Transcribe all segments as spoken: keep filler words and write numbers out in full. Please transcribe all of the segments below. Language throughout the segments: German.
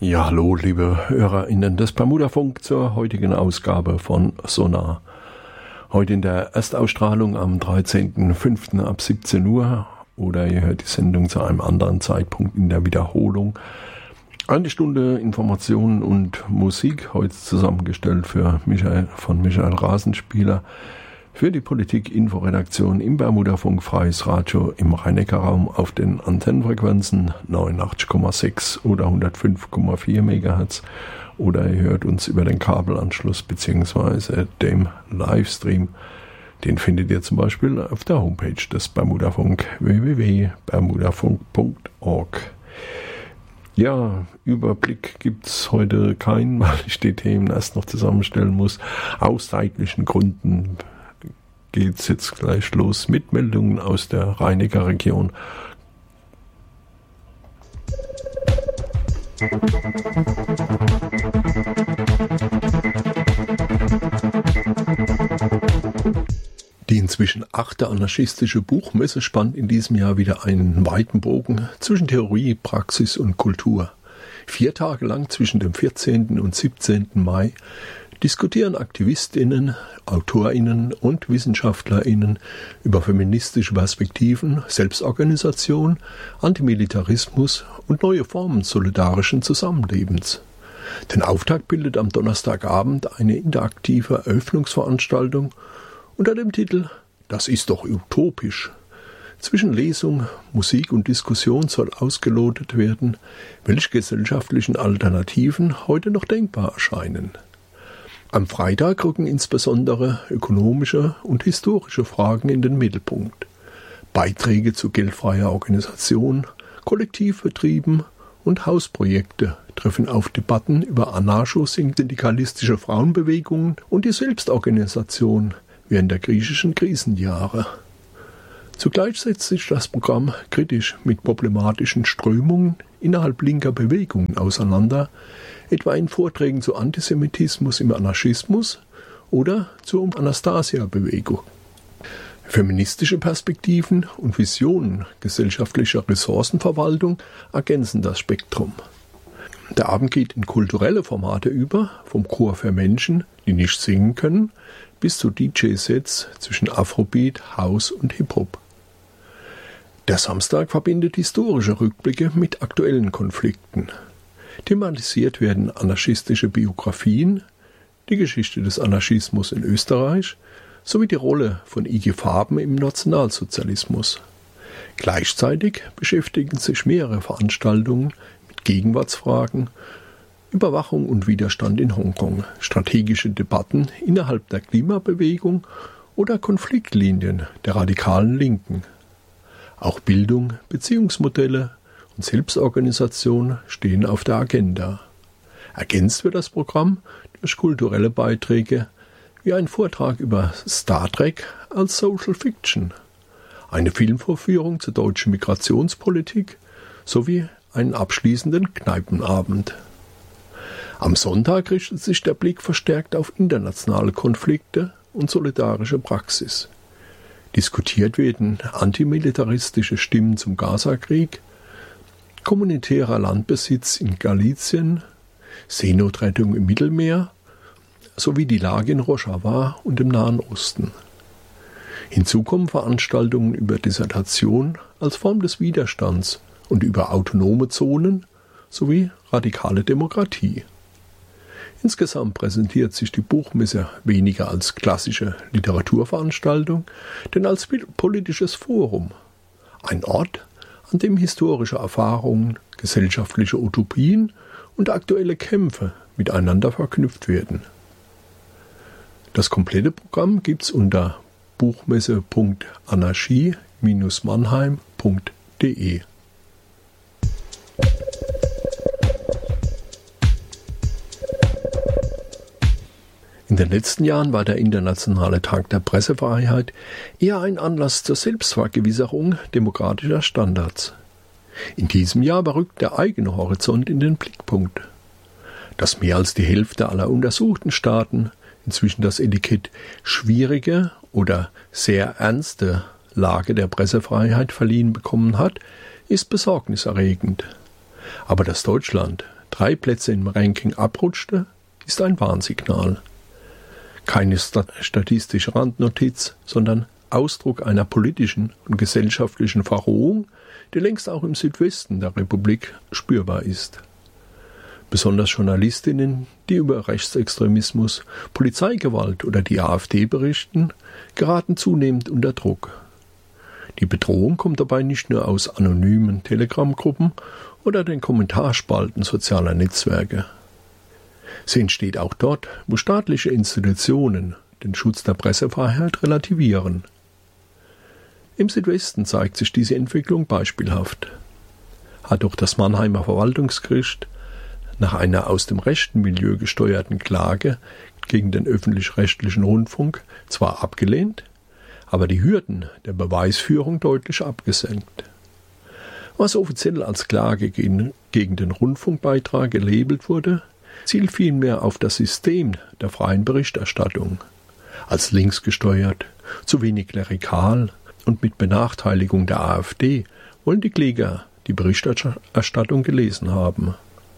Ja, hallo, liebe HörerInnen des Bermudafunk zur heutigen Ausgabe von Sonar. Heute in der Erstausstrahlung am dreizehnten fünften ab siebzehn Uhr oder ihr hört die Sendung zu einem anderen Zeitpunkt in der Wiederholung. Eine Stunde Informationen und Musik, heute zusammengestellt für Michael, von Michael Rasenspieler für die Politik-Info-Redaktion im Bermudafunk Freies Radio im Rhein-Neckar-Raum auf den Antennenfrequenzen neunundachtzig Komma sechs oder hundertfünf Komma vier Megahertz oder ihr hört uns über den Kabelanschluss bzw. dem Livestream. Den findet ihr zum Beispiel auf der Homepage des Bermudafunk w w w punkt bermudafunk punkt org. Ja, Überblick gibt's heute keinen, weil ich die Themen erst noch zusammenstellen muss. Aus zeitlichen Gründen geht's jetzt gleich los mit Meldungen aus der Rhein-Neckar-Region. Die inzwischen achte anarchistische Buchmesse spannt in diesem Jahr wieder einen weiten Bogen zwischen Theorie, Praxis und Kultur. Vier Tage lang zwischen dem vierzehnten und siebzehnten Mai diskutieren AktivistInnen, AutorInnen und WissenschaftlerInnen über feministische Perspektiven, Selbstorganisation, Antimilitarismus und neue Formen solidarischen Zusammenlebens. Den Auftakt bildet am Donnerstagabend eine interaktive Eröffnungsveranstaltung unter dem Titel »Das ist doch utopisch«. Zwischen Lesung, Musik und Diskussion soll ausgelotet werden, welche gesellschaftlichen Alternativen heute noch denkbar erscheinen. Am Freitag rücken insbesondere ökonomische und historische Fragen in den Mittelpunkt. Beiträge zu geldfreier Organisation, Kollektivbetrieben und Hausprojekte treffen auf Debatten über anarcho-syndikalistische Frauenbewegungen und die Selbstorganisation während der griechischen Krisenjahre. Zugleich setzt sich das Programm kritisch mit problematischen Strömungen innerhalb linker Bewegungen auseinander, etwa in Vorträgen zu Antisemitismus im Anarchismus oder zur Anastasia-Bewegung. Feministische Perspektiven und Visionen gesellschaftlicher Ressourcenverwaltung ergänzen das Spektrum. Der Abend geht in kulturelle Formate über, vom Chor für Menschen, die nicht singen können, bis zu D J-Sets zwischen Afrobeat, House und Hip-Hop. Der Samstag verbindet historische Rückblicke mit aktuellen Konflikten. Thematisiert werden anarchistische Biografien, die Geschichte des Anarchismus in Österreich sowie die Rolle von I G Farben im Nationalsozialismus. Gleichzeitig beschäftigen sich mehrere Veranstaltungen mit Gegenwartsfragen, Überwachung und Widerstand in Hongkong, strategische Debatten innerhalb der Klimabewegung oder Konfliktlinien der radikalen Linken. Auch Bildung, Beziehungsmodelle und Selbstorganisation stehen auf der Agenda. Ergänzt wird das Programm durch kulturelle Beiträge wie ein Vortrag über Star Trek als Social Fiction, eine Filmvorführung zur deutschen Migrationspolitik sowie einen abschließenden Kneipenabend. Am Sonntag richtet sich der Blick verstärkt auf internationale Konflikte und solidarische Praxis. Diskutiert werden antimilitaristische Stimmen zum Gaza-Krieg, kommunitärer Landbesitz in Galizien, Seenotrettung im Mittelmeer sowie die Lage in Rojava und im Nahen Osten. Hinzu kommen Veranstaltungen über Dissertation als Form des Widerstands und über autonome Zonen sowie radikale Demokratie. Insgesamt präsentiert sich die Buchmesse weniger als klassische Literaturveranstaltung, denn als politisches Forum. Ein Ort, an dem historische Erfahrungen, gesellschaftliche Utopien und aktuelle Kämpfe miteinander verknüpft werden. Das komplette Programm gibt's unter buchmesse punkt anarchie Bindestrich mannheim punkt de. In den letzten Jahren war der Internationale Tag der Pressefreiheit eher ein Anlass zur Selbstvergewisserung demokratischer Standards. In diesem Jahr rückt der eigene Horizont in den Blickpunkt. Dass mehr als die Hälfte aller untersuchten Staaten inzwischen das Etikett schwierige oder sehr ernste Lage der Pressefreiheit verliehen bekommen hat, ist besorgniserregend. Aber dass Deutschland, drei Plätze im Ranking abrutschte, ist ein Warnsignal. Keine statistische Randnotiz, sondern Ausdruck einer politischen und gesellschaftlichen Verrohung, die längst auch im Südwesten der Republik spürbar ist. Besonders Journalistinnen, die über Rechtsextremismus, Polizeigewalt oder die AfD berichten, geraten zunehmend unter Druck. Die Bedrohung kommt dabei nicht nur aus anonymen Telegram-Gruppen oder den Kommentarspalten sozialer Netzwerke. Sie entsteht auch dort, wo staatliche Institutionen den Schutz der Pressefreiheit relativieren. Im Südwesten zeigt sich diese Entwicklung beispielhaft. Hat doch das Mannheimer Verwaltungsgericht nach einer aus dem rechten Milieu gesteuerten Klage gegen den öffentlich-rechtlichen Rundfunk zwar abgelehnt, aber die Hürden der Beweisführung deutlich abgesenkt. Was offiziell als Klage gegen, gegen den Rundfunkbeitrag gelabelt wurde, zielt vielmehr auf das System der freien Berichterstattung. Als linksgesteuert, zu wenig klerikal und mit Benachteiligung der AfD wollen die Kläger die Berichterstattung gelesen haben.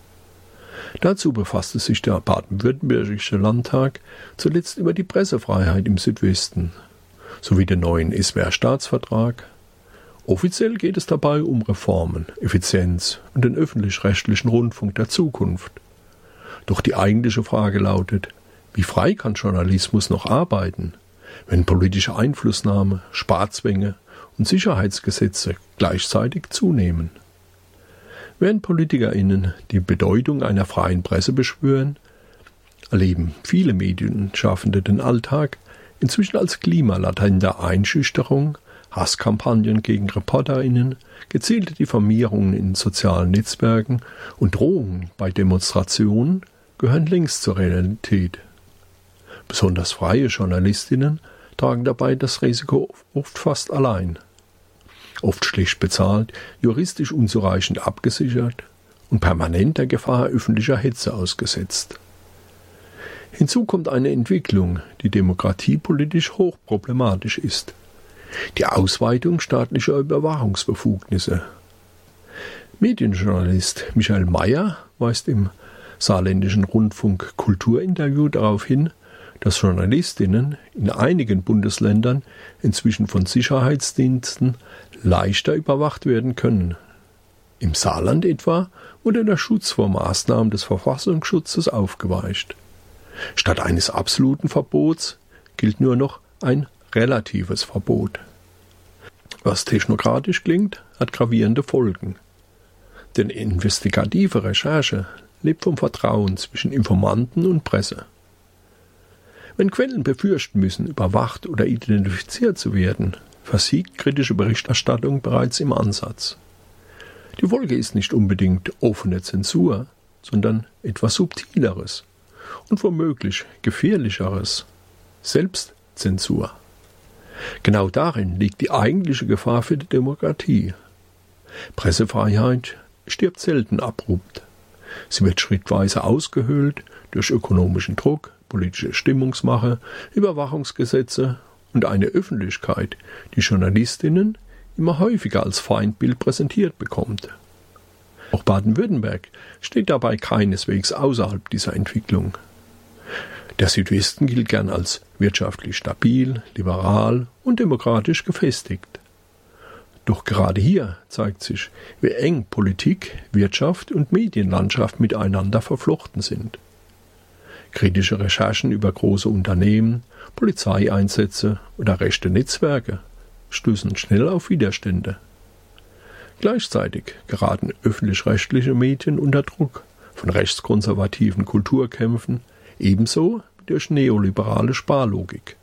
Dazu befasste sich der baden-württembergische Landtag zuletzt über die Pressefreiheit im Südwesten sowie den neuen S W R-Staatsvertrag. Offiziell geht es dabei um Reformen, Effizienz und den öffentlich-rechtlichen Rundfunk der Zukunft. Doch die eigentliche Frage lautet, wie frei kann Journalismus noch arbeiten, wenn politische Einflussnahme, Sparzwänge und Sicherheitsgesetze gleichzeitig zunehmen? Während PolitikerInnen die Bedeutung einer freien Presse beschwören, erleben viele Medienschaffende den Alltag inzwischen als Klima latenter Einschüchterung, Hasskampagnen gegen ReporterInnen, gezielte Diffamierungen in sozialen Netzwerken und Drohungen bei Demonstrationen gehören längst zur Realität. Besonders freie JournalistInnen tragen dabei das Risiko oft fast allein. Oft schlecht bezahlt, juristisch unzureichend abgesichert und permanent der Gefahr öffentlicher Hetze ausgesetzt. Hinzu kommt eine Entwicklung, die demokratiepolitisch hochproblematisch ist: die Ausweitung staatlicher Überwachungsbefugnisse. Medienjournalist Michael Mayer weist im saarländischen Rundfunk Kulturinterview darauf hin, dass Journalistinnen in einigen Bundesländern inzwischen von Sicherheitsdiensten leichter überwacht werden können. Im Saarland etwa wurde der Schutz vor Maßnahmen des Verfassungsschutzes aufgeweicht. Statt eines absoluten Verbots gilt nur noch ein relatives Verbot. Was technokratisch klingt, hat gravierende Folgen. Denn investigative Recherche lebt vom Vertrauen zwischen Informanten und Presse. Wenn Quellen befürchten müssen, überwacht oder identifiziert zu werden, versiegt kritische Berichterstattung bereits im Ansatz. Die Folge ist nicht unbedingt offene Zensur, sondern etwas Subtileres und womöglich Gefährlicheres: Selbstzensur. Genau darin liegt die eigentliche Gefahr für die Demokratie. Pressefreiheit stirbt selten abrupt. Sie wird schrittweise ausgehöhlt durch ökonomischen Druck, politische Stimmungsmache, Überwachungsgesetze und eine Öffentlichkeit, die Journalistinnen immer häufiger als Feindbild präsentiert bekommt. Auch Baden-Württemberg steht dabei keineswegs außerhalb dieser Entwicklung. Der Südwesten gilt gern als wirtschaftlich stabil, liberal und demokratisch gefestigt. Doch gerade hier zeigt sich, wie eng Politik, Wirtschaft und Medienlandschaft miteinander verflochten sind. Kritische Recherchen über große Unternehmen, Polizeieinsätze oder rechte Netzwerke stößen schnell auf Widerstände. Gleichzeitig geraten öffentlich-rechtliche Medien unter Druck von rechtskonservativen Kulturkämpfen, ebenso durch neoliberale Sparlogik.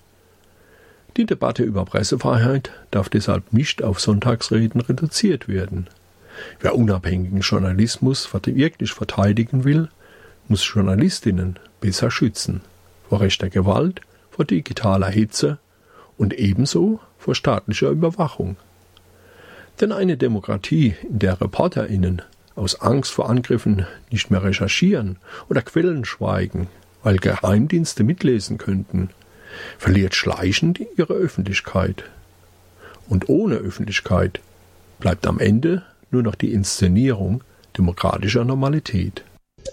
Die Debatte über Pressefreiheit darf deshalb nicht auf Sonntagsreden reduziert werden. Wer unabhängigen Journalismus wirklich verteidigen will, muss Journalistinnen besser schützen, vor rechter Gewalt, vor digitaler Hitze und ebenso vor staatlicher Überwachung. Denn eine Demokratie, in der ReporterInnen aus Angst vor Angriffen nicht mehr recherchieren oder Quellen schweigen, weil Geheimdienste mitlesen könnten, verliert schleichend ihre Öffentlichkeit. Und ohne Öffentlichkeit bleibt am Ende nur noch die Inszenierung demokratischer Normalität.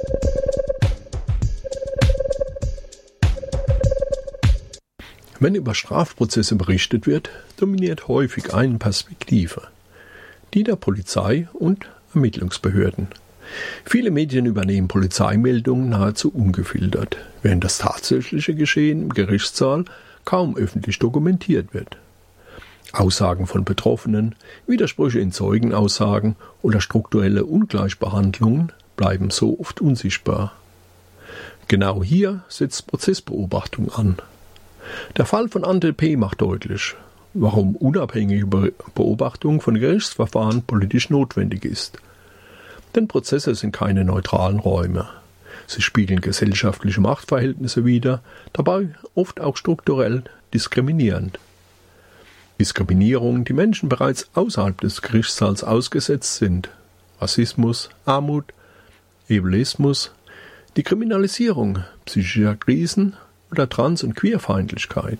Wenn über Strafprozesse berichtet wird, dominiert häufig eine Perspektive, die der Polizei und Ermittlungsbehörden. Viele Medien übernehmen Polizeimeldungen nahezu ungefiltert, während das tatsächliche Geschehen im Gerichtssaal kaum öffentlich dokumentiert wird. Aussagen von Betroffenen, Widersprüche in Zeugenaussagen oder strukturelle Ungleichbehandlungen bleiben so oft unsichtbar. Genau hier setzt Prozessbeobachtung an. Der Fall von Ante P. macht deutlich, warum unabhängige Beobachtung von Gerichtsverfahren politisch notwendig ist. Denn Prozesse sind keine neutralen Räume. Sie spiegeln gesellschaftliche Machtverhältnisse wider, dabei oft auch strukturell diskriminierend. Diskriminierungen, die Menschen bereits außerhalb des Gerichtssaals ausgesetzt sind. Rassismus, Armut, Ableismus, die Kriminalisierung psychischer Krisen oder Trans- und Queerfeindlichkeit.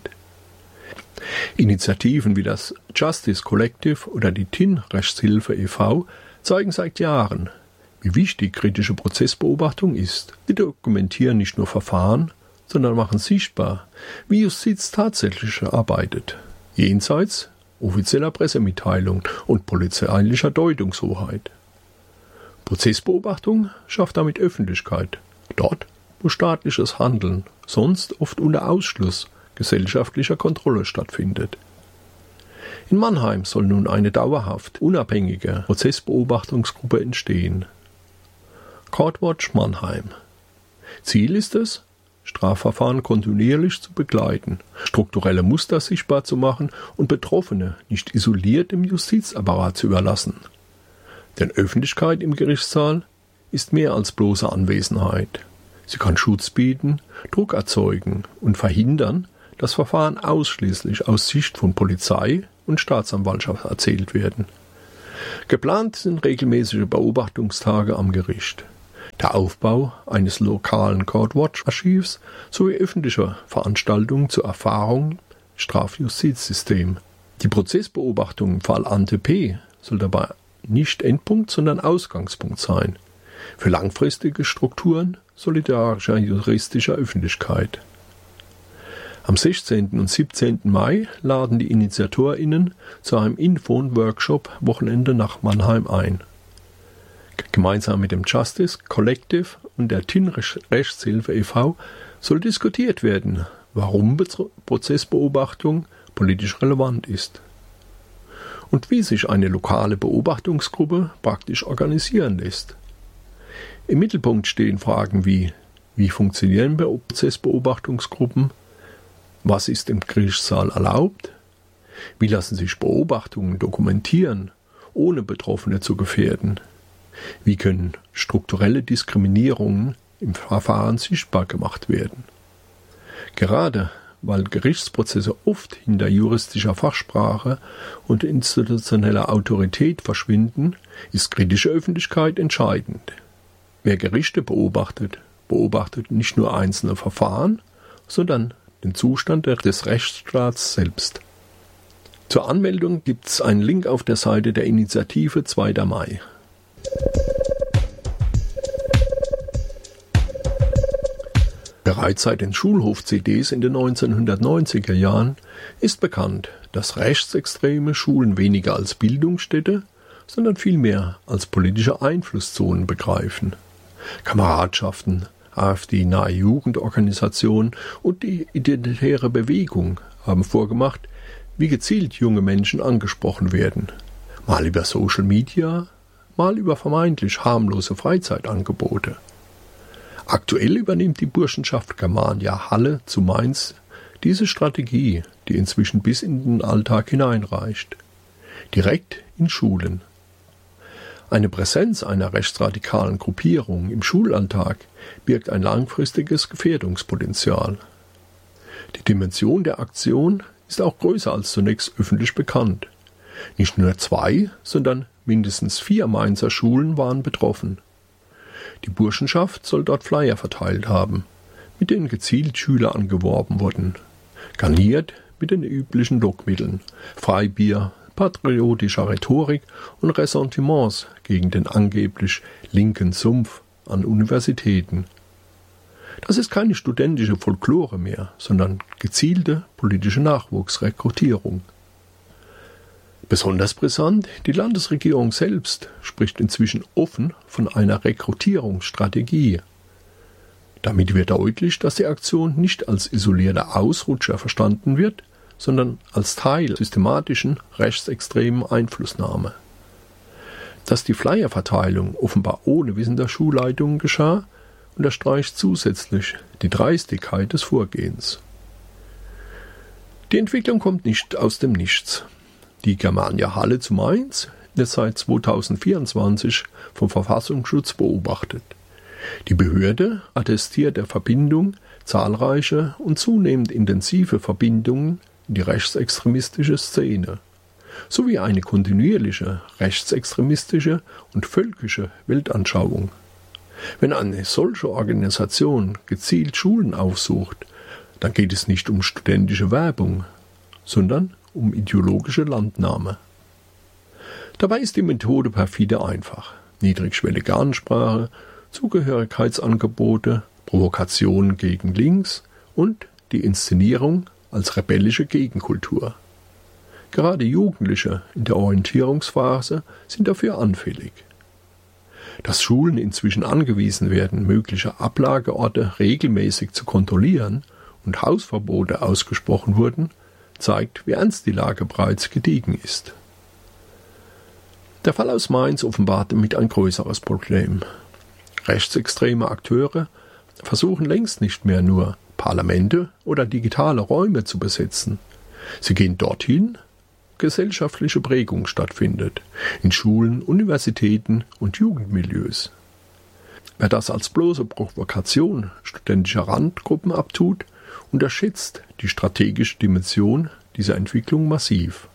Initiativen wie das Justice Collective oder die T I N-Rechtshilfe e V zeigen seit Jahren, wie wichtig kritische Prozessbeobachtung ist. Sie dokumentieren nicht nur Verfahren, sondern machen sichtbar, wie Justiz tatsächlich arbeitet, jenseits offizieller Pressemitteilungen und polizeilicher Deutungshoheit. Prozessbeobachtung schafft damit Öffentlichkeit, dort, wo staatliches Handeln sonst oft unter Ausschluss gesellschaftlicher Kontrolle stattfindet. In Mannheim soll nun eine dauerhaft unabhängige Prozessbeobachtungsgruppe entstehen. Courtwatch Mannheim. Ziel ist es, Strafverfahren kontinuierlich zu begleiten, strukturelle Muster sichtbar zu machen und Betroffene nicht isoliert im Justizapparat zu überlassen. Denn Öffentlichkeit im Gerichtssaal ist mehr als bloße Anwesenheit. Sie kann Schutz bieten, Druck erzeugen und verhindern, dass Verfahren ausschließlich aus Sicht von Polizei und Staatsanwaltschaft erzählt werden. Geplant sind regelmäßige Beobachtungstage am Gericht, der Aufbau eines lokalen Courtwatch-Archivs sowie öffentliche Veranstaltungen zur Erfahrung im Strafjustizsystem. Die Prozessbeobachtung im Fall Ante P. soll dabei nicht Endpunkt, sondern Ausgangspunkt sein. Für langfristige Strukturen solidarischer juristischer Öffentlichkeit. Am sechzehnten und siebzehnten Mai laden die InitiatorInnen zu einem Info- und Workshop-Wochenende nach Mannheim ein. Gemeinsam mit dem Justice Collective und der T I N-Rechtshilfe e V soll diskutiert werden, warum Prozessbeobachtung politisch relevant ist und wie sich eine lokale Beobachtungsgruppe praktisch organisieren lässt. Im Mittelpunkt stehen Fragen wie: Wie funktionieren Prozessbeobachtungsgruppen? Was ist im Gerichtssaal erlaubt? Wie lassen sich Beobachtungen dokumentieren, ohne Betroffene zu gefährden? Wie können strukturelle Diskriminierungen im Verfahren sichtbar gemacht werden? Gerade weil Gerichtsprozesse oft hinter juristischer Fachsprache und institutioneller Autorität verschwinden, ist kritische Öffentlichkeit entscheidend. Wer Gerichte beobachtet, beobachtet nicht nur einzelne Verfahren, sondern den Zustand des Rechtsstaats selbst. Zur Anmeldung gibt es einen Link auf der Seite der Initiative zweiter Mai. Bereits seit den Schulhof-C Ds in den neunzehnhundertneunziger Jahren ist bekannt, dass rechtsextreme Schulen weniger als Bildungsstätte, sondern vielmehr als politische Einflusszonen begreifen. Kameradschaften, AfD-nahe Jugendorganisationen und die identitäre Bewegung haben vorgemacht, wie gezielt junge Menschen angesprochen werden. Mal über Social Media, mal über vermeintlich harmlose Freizeitangebote. Aktuell übernimmt die Burschenschaft Germania Halle zu Mainz diese Strategie, die inzwischen bis in den Alltag hineinreicht. Direkt in Schulen. Eine Präsenz einer rechtsradikalen Gruppierung im Schulalltag birgt ein langfristiges Gefährdungspotenzial. Die Dimension der Aktion ist auch größer als zunächst öffentlich bekannt. Nicht nur zwei, sondern mindestens vier Mainzer Schulen waren betroffen. Die Burschenschaft soll dort Flyer verteilt haben, mit denen gezielt Schüler angeworben wurden, garniert mit den üblichen Lockmitteln, Freibier, patriotischer Rhetorik und Ressentiments gegen den angeblich linken Sumpf an Universitäten. Das ist keine studentische Folklore mehr, sondern gezielte politische Nachwuchsrekrutierung. Besonders brisant, die Landesregierung selbst spricht inzwischen offen von einer Rekrutierungsstrategie. Damit wird deutlich, dass die Aktion nicht als isolierter Ausrutscher verstanden wird, sondern als Teil systematischen rechtsextremen Einflussnahme. Dass die Flyerverteilung offenbar ohne Wissen der Schulleitung geschah, unterstreicht zusätzlich die Dreistigkeit des Vorgehens. Die Entwicklung kommt nicht aus dem Nichts. Die Germania Halle zu Mainz wird seit zweitausendvierundzwanzig vom Verfassungsschutz beobachtet. Die Behörde attestiert der Verbindung zahlreiche und zunehmend intensive Verbindungen in die rechtsextremistische Szene, sowie eine kontinuierliche rechtsextremistische und völkische Weltanschauung. Wenn eine solche Organisation gezielt Schulen aufsucht, dann geht es nicht um studentische Werbung, sondern um ideologische Landnahme. Dabei ist die Methode perfide einfach. Niedrigschwellige Ansprache, Zugehörigkeitsangebote, Provokationen gegen links und die Inszenierung als rebellische Gegenkultur. Gerade Jugendliche in der Orientierungsphase sind dafür anfällig. Dass Schulen inzwischen angewiesen werden, mögliche Ablageorte regelmäßig zu kontrollieren und Hausverbote ausgesprochen wurden, zeigt, wie ernst die Lage bereits gediegen ist. Der Fall aus Mainz offenbarte mit ein größeres Problem. Rechtsextreme Akteure versuchen längst nicht mehr nur Parlamente oder digitale Räume zu besetzen. Sie gehen dorthin, wo gesellschaftliche Prägung stattfindet, in Schulen, Universitäten und Jugendmilieus. Wer das als bloße Provokation studentischer Randgruppen abtut, unterschätzt die strategische Dimension dieser Entwicklung massiv.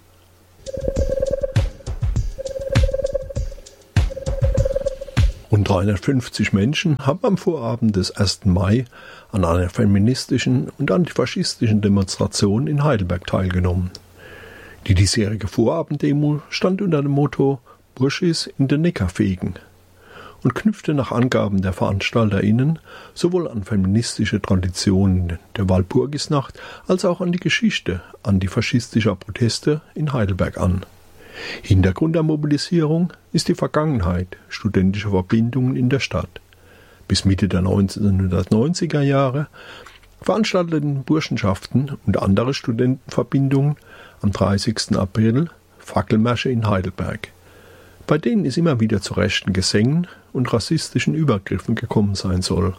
Rund dreihundertfünfzig Menschen haben am Vorabend des ersten Mai an einer feministischen und antifaschistischen Demonstration in Heidelberg teilgenommen. Die diesjährige Vorabenddemo stand unter dem Motto »Burschis in den Neckar fegen« und knüpfte nach Angaben der VeranstalterInnen sowohl an feministische Traditionen der Walpurgisnacht als auch an die Geschichte antifaschistischer Proteste in Heidelberg an. Hintergrund der Mobilisierung ist die Vergangenheit studentischer Verbindungen in der Stadt. Bis Mitte der neunzehnhundertneunziger Jahre veranstalteten Burschenschaften und andere Studentenverbindungen am dreißigsten April Fackelmärsche in Heidelberg, bei denen es immer wieder zu rechten Gesängen und rassistischen Übergriffen gekommen sein soll.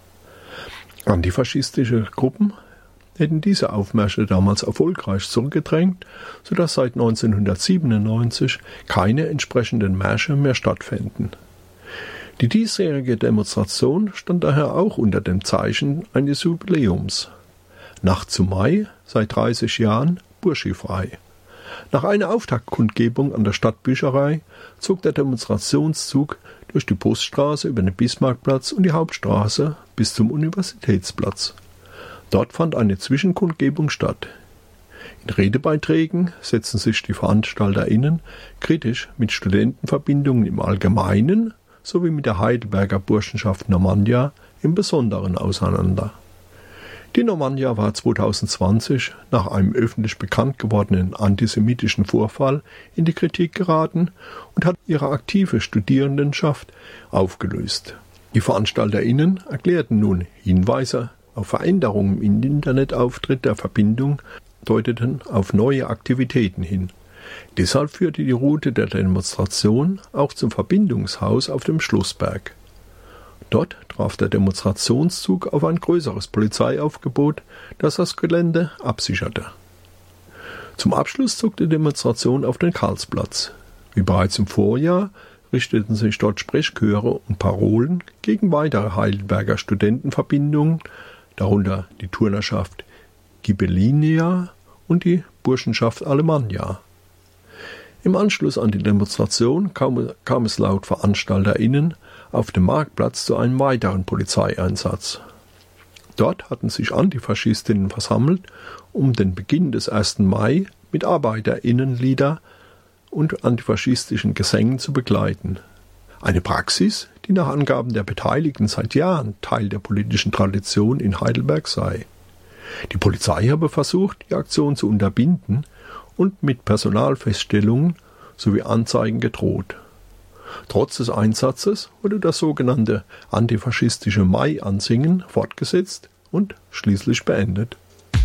Antifaschistische Gruppen hätten diese Aufmärsche damals erfolgreich zurückgedrängt, sodass seit neunzehnhundertsiebenundneunzig keine entsprechenden Märsche mehr stattfänden. Die diesjährige Demonstration stand daher auch unter dem Zeichen eines Jubiläums. Nacht zu Mai, seit dreißig Jahren, burschifrei. Nach einer Auftaktkundgebung an der Stadtbücherei zog der Demonstrationszug durch die Poststraße über den Bismarckplatz und die Hauptstraße bis zum Universitätsplatz. Dort fand eine Zwischenkundgebung statt. In Redebeiträgen setzten sich die VeranstalterInnen kritisch mit Studentenverbindungen im Allgemeinen sowie mit der Heidelberger Burschenschaft Normandia im Besonderen auseinander. Die Normandia war zweitausendzwanzig nach einem öffentlich bekannt gewordenen antisemitischen Vorfall in die Kritik geraten und hat ihre aktive Studierendenschaft aufgelöst. Die VeranstalterInnen erklärten nun Hinweise auf Veränderungen im Internetauftritt der Verbindung, deuteten auf neue Aktivitäten hin. Deshalb führte die Route der Demonstration auch zum Verbindungshaus auf dem Schlossberg. Dort traf der Demonstrationszug auf ein größeres Polizeiaufgebot, das das Gelände absicherte. Zum Abschluss zog die Demonstration auf den Karlsplatz. Wie bereits im Vorjahr richteten sich dort Sprechchöre und Parolen gegen weitere Heidelberger Studentenverbindungen, darunter die Turnerschaft Ghibellinia und die Burschenschaft Alemannia. Im Anschluss an die Demonstration kam, kam es laut VeranstalterInnen auf dem Marktplatz zu einem weiteren Polizeieinsatz. Dort hatten sich Antifaschistinnen versammelt, um den Beginn des ersten Mai mit ArbeiterInnenlieder und antifaschistischen Gesängen zu begleiten. Eine Praxis, die nach Angaben der Beteiligten seit Jahren Teil der politischen Tradition in Heidelberg sei. Die Polizei habe versucht, die Aktion zu unterbinden und mit Personalfeststellungen sowie Anzeigen gedroht. Trotz des Einsatzes wurde das sogenannte antifaschistische Mai-Ansingen fortgesetzt und schließlich beendet.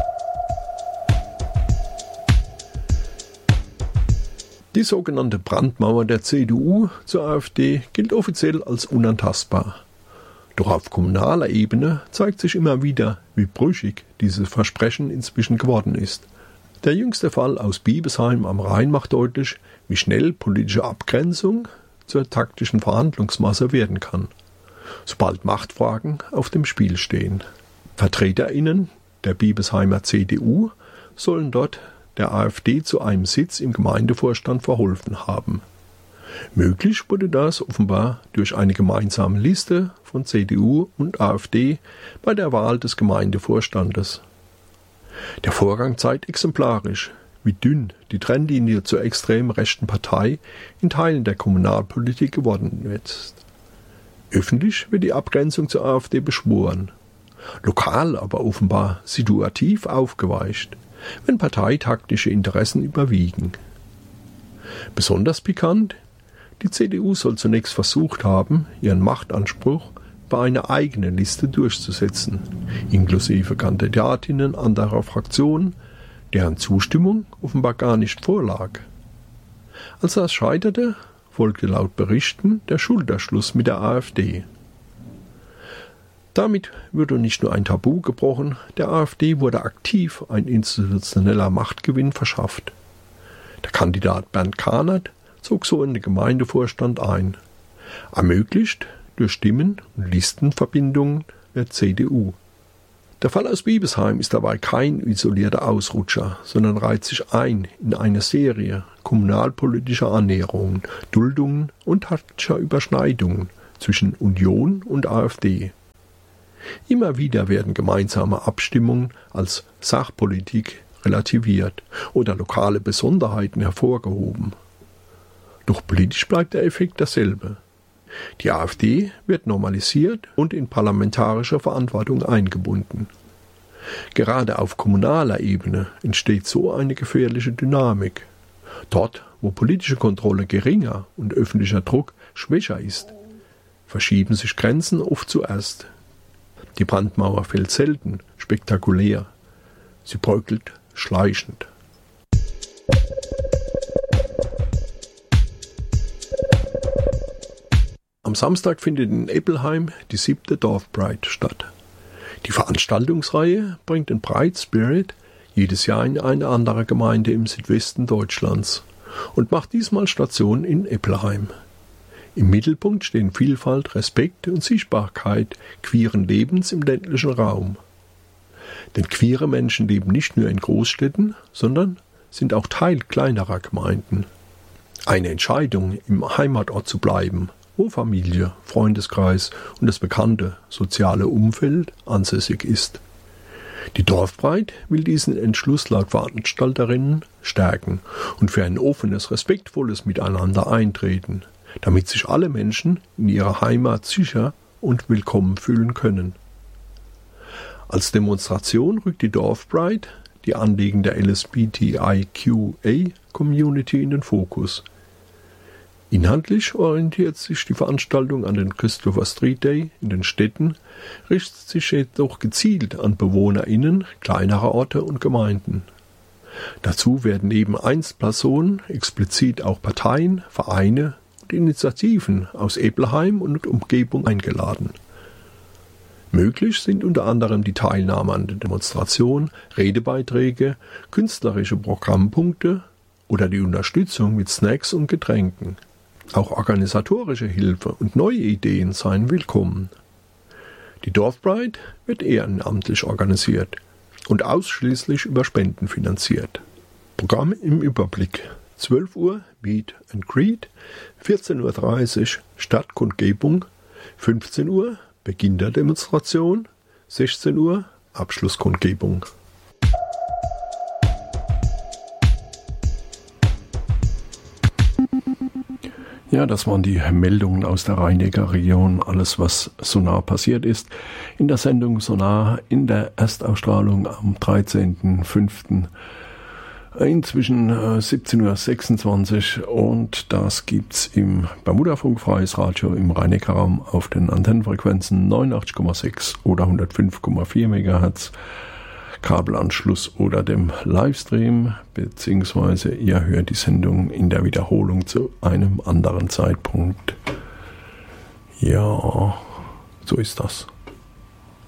Die sogenannte Brandmauer der C D U zur AfD gilt offiziell als unantastbar. Doch auf kommunaler Ebene zeigt sich immer wieder, wie brüchig dieses Versprechen inzwischen geworden ist. Der jüngste Fall aus Biebesheim am Rhein macht deutlich, wie schnell politische Abgrenzung zur taktischen Verhandlungsmasse werden kann, sobald Machtfragen auf dem Spiel stehen. VertreterInnen der Biebesheimer C D U sollen dort der AfD zu einem Sitz im Gemeindevorstand verholfen haben. Möglich wurde das offenbar durch eine gemeinsame Liste von C D U und AfD bei der Wahl des Gemeindevorstandes. Der Vorgang zeigt exemplarisch, wie dünn die Trennlinie zur extrem rechten Partei in Teilen der Kommunalpolitik geworden ist. Öffentlich wird die Abgrenzung zur AfD beschworen, lokal aber offenbar situativ aufgeweicht, wenn parteitaktische Interessen überwiegen. Besonders pikant: Die C D U soll zunächst versucht haben, ihren Machtanspruch bei einer eigenen Liste durchzusetzen, inklusive Kandidatinnen anderer Fraktionen, deren Zustimmung offenbar gar nicht vorlag. Als das scheiterte, folgte laut Berichten der Schulterschluss mit der AfD. Damit würde nicht nur ein Tabu gebrochen, der AfD wurde aktiv ein institutioneller Machtgewinn verschafft. Der Kandidat Bernd Kahnert zog so in den Gemeindevorstand ein, ermöglicht durch Stimmen- und Listenverbindungen der C D U. Der Fall aus Biebesheim ist dabei kein isolierter Ausrutscher, sondern reiht sich ein in eine Serie kommunalpolitischer Annäherungen, Duldungen und taktischer Überschneidungen zwischen Union und AfD. Immer wieder werden gemeinsame Abstimmungen als Sachpolitik relativiert oder lokale Besonderheiten hervorgehoben. Doch politisch bleibt der Effekt derselbe. Die AfD wird normalisiert und in parlamentarische Verantwortung eingebunden. Gerade auf kommunaler Ebene entsteht so eine gefährliche Dynamik. Dort, wo politische Kontrolle geringer und öffentlicher Druck schwächer ist, verschieben sich Grenzen oft zuerst. Die Brandmauer fällt selten spektakulär. Sie bröckelt schleichend. Am Samstag findet in Eppelheim die siebte Dorfbreit statt. Die Veranstaltungsreihe bringt den Bride Spirit jedes Jahr in eine andere Gemeinde im Südwesten Deutschlands und macht diesmal Station in Eppelheim. Im Mittelpunkt stehen Vielfalt, Respekt und Sichtbarkeit queeren Lebens im ländlichen Raum. Denn queere Menschen leben nicht nur in Großstädten, sondern sind auch Teil kleinerer Gemeinden. Eine Entscheidung, im Heimatort zu bleiben, wo Familie, Freundeskreis und das bekannte soziale Umfeld ansässig ist. Die Dorfbreit will diesen Entschluss laut Veranstalterinnen stärken und für ein offenes, respektvolles Miteinander eintreten, damit sich alle Menschen in ihrer Heimat sicher und willkommen fühlen können. Als Demonstration rückt die Dorfbreit die Anliegen der L G B T I Q A-Community in den Fokus. Inhaltlich orientiert sich die Veranstaltung an den Christopher Street Day in den Städten, richtet sich jedoch gezielt an BewohnerInnen kleinerer Orte und Gemeinden. Dazu werden neben Einzelpersonen explizit auch Parteien, Vereine und Initiativen aus Eppelheim und Umgebung eingeladen. Möglich sind unter anderem die Teilnahme an der Demonstration, Redebeiträge, künstlerische Programmpunkte oder die Unterstützung mit Snacks und Getränken. Auch organisatorische Hilfe und neue Ideen seien willkommen. Die Dorfbreit wird ehrenamtlich organisiert und ausschließlich über Spenden finanziert. Programm im Überblick: zwölf Uhr Meet and Greet, vierzehn Uhr dreißig Stadtkundgebung, fünfzehn Uhr Beginn der Demonstration, sechzehn Uhr Abschlusskundgebung. Ja, das waren die Meldungen aus der Rhein-Neckar-Region, alles was Sonar passiert ist. In der Sendung Sonar in der Erstausstrahlung am dreizehnten fünften inzwischen äh, siebzehn Uhr sechsundzwanzig und das gibt's im Bermuda-Funk, freies Radio im Rhein-Neckar-Raum auf den Antennenfrequenzen neunundachtzig Komma sechs oder hundertfünf Komma vier Megahertz. Kabelanschluss oder dem Livestream, beziehungsweise ihr hört die Sendung in der Wiederholung zu einem anderen Zeitpunkt. Ja, so ist das.